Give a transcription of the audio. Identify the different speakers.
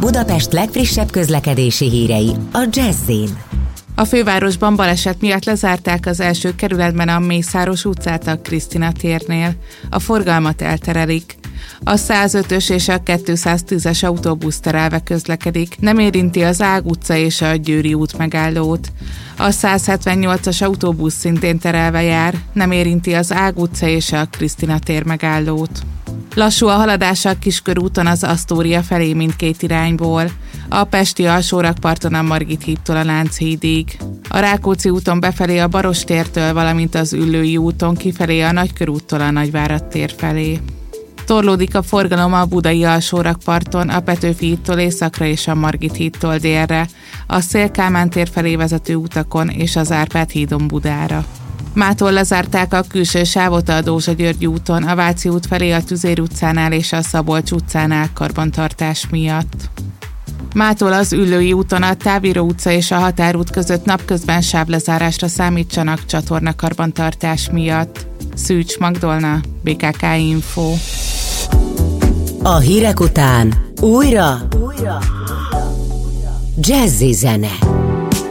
Speaker 1: Budapest legfrissebb közlekedési hírei a Jazz-in.
Speaker 2: A fővárosban baleset miatt lezárták az első kerületben a Mészáros utcát a Krisztina térnél. A forgalmat elterelik. A 105-ös és a 210-es autóbusz terelve közlekedik, nem érinti az Ág utca és a Győri út megállót. A 178-as autóbusz szintén terelve jár, nem érinti az Ág utca és a Krisztina tér megállót. Lassú a haladás a Kiskörúton az Asztória felé mindkét irányból. A pesti alsórakparton a Margit hídtól a Lánchídig. A Rákóczi úton befelé a Barostértől, valamint az Üllői úton kifelé a Nagykörúttól a Nagyvárad tér felé. Torlódik a forgalom a Budai alsórakparton, a Petőfi hídtól északra és a Margit hídtól délre, a Széll-Kálmán tér felé vezető utakon és az Árpád hídon Budára. Mától lezárták a külső sávot a Dózsa-György úton, a Váci út felé a Tüzér utcánál és a Szabolcs utcánál karbantartás miatt. Mától az Üllői úton a Táviró utca és a Határút között napközben sávlezárásra számítsanak csatornakarbantartás miatt. Szűcs Magdolna, BKK Info.
Speaker 1: A hírek után újra Jazzy zene.